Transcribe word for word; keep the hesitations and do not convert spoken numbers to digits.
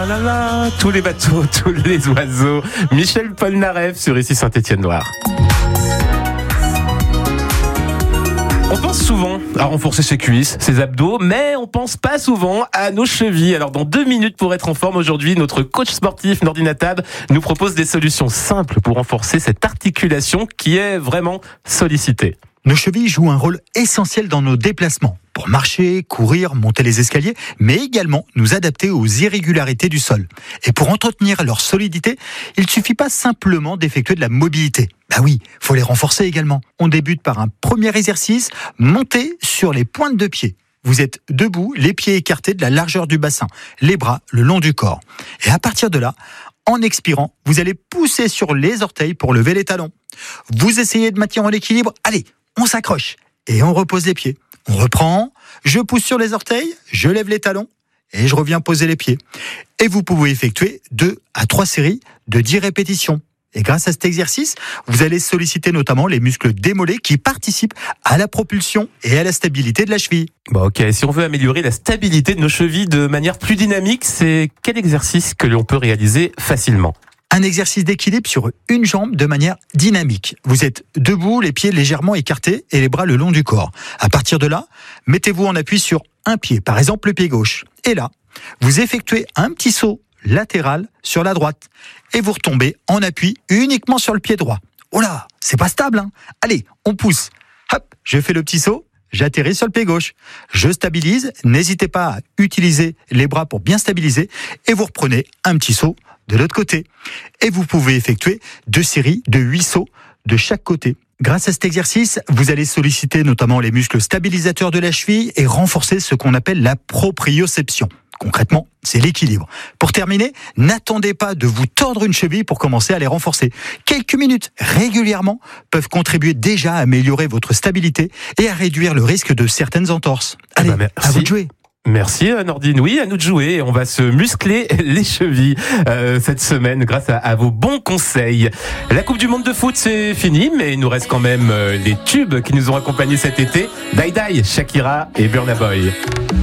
la la la, tous les bateaux, tous les oiseaux. Michel Polnareff sur Ici Saint-Étienne-Loire. On pense souvent à renforcer ses cuisses, ses abdos, mais on pense pas souvent à nos chevilles. Alors dans deux minutes pour être en forme aujourd'hui, notre coach sportif Nordine Tab nous propose des solutions simples pour renforcer cette articulation qui est vraiment sollicitée. Nos chevilles jouent un rôle essentiel dans nos déplacements, pour marcher, courir, monter les escaliers, mais également nous adapter aux irrégularités du sol. Et pour entretenir leur solidité, il ne suffit pas simplement d'effectuer de la mobilité. Bah oui, faut les renforcer également. On débute par un premier exercice, monter sur les pointes de pied. Vous êtes debout, les pieds écartés de la largeur du bassin, les bras le long du corps. Et à partir de là, en expirant, vous allez pousser sur les orteils pour lever les talons. Vous essayez de maintenir l'équilibre, allez, on s'accroche et on repose les pieds. On reprend, je pousse sur les orteils, je lève les talons et je reviens poser les pieds. Et vous pouvez effectuer deux à trois séries de dix répétitions. Et grâce à cet exercice, vous allez solliciter notamment les muscles des mollets qui participent à la propulsion et à la stabilité de la cheville. Bon, ok, si on veut améliorer la stabilité de nos chevilles de manière plus dynamique, c'est quel exercice que l'on peut réaliser facilement ? Un exercice d'équilibre sur une jambe de manière dynamique. Vous êtes debout, les pieds légèrement écartés et les bras le long du corps. À partir de là, mettez-vous en appui sur un pied, par exemple le pied gauche. Et là, vous effectuez un petit saut latéral sur la droite. Et vous retombez en appui uniquement sur le pied droit. Oh là, c'est pas stable, hein. Allez, on pousse. Hop, je fais le petit saut. J'atterris sur le pied gauche. Je stabilise. N'hésitez pas à utiliser les bras pour bien stabiliser. Et vous reprenez un petit saut de l'autre côté. Et vous pouvez effectuer deux séries de huit sauts de chaque côté. Grâce à cet exercice, vous allez solliciter notamment les muscles stabilisateurs de la cheville et renforcer ce qu'on appelle la proprioception. Concrètement, c'est l'équilibre. Pour terminer, n'attendez pas de vous tordre une cheville pour commencer à les renforcer. Quelques minutes régulièrement peuvent contribuer déjà à améliorer votre stabilité et à réduire le risque de certaines entorses. Allez, bah à vous de jouer. Merci Nordine, oui, à nous de jouer. On va se muscler les chevilles euh, cette semaine grâce à, à vos bons conseils. La Coupe du Monde de foot, c'est fini, mais il nous reste quand même euh, les tubes qui nous ont accompagnés cet été. Die Die, Shakira et Burna Boy.